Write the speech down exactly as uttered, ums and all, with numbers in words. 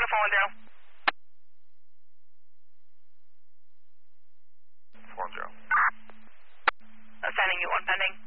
to four one zero. four one zero. Uh, sending you one pending.